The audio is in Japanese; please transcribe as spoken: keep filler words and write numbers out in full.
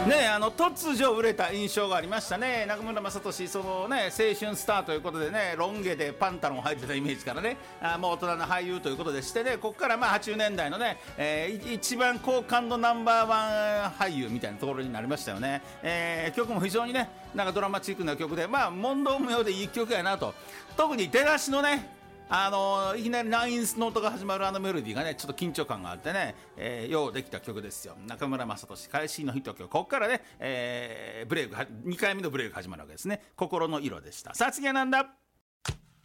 ね、あの突如売れた印象がありましたね。中村雅俊、そのね、青春スターということでね、ロン毛でパンタロンを履いてたイメージからね、あもう大人の俳優ということでしてね、ここからまあはちじゅうねんだいのね、えー、一番好感度ナンバーワン俳優みたいなところになりましたよね。えー、曲も非常にね、なんかドラマチックな曲で、まあ問答無用でいい曲やなと。特に出だしのね、あのー、いきなりナインスノートが始まるあのメロディーがね、ちょっと緊張感があってね、えー、ようできた曲ですよ。中村雅俊、会心のヒット曲。ここからね、えー、ブレイク、にかいめのブレイク始まるわけですね。心の色でした。さあ次はなんだ？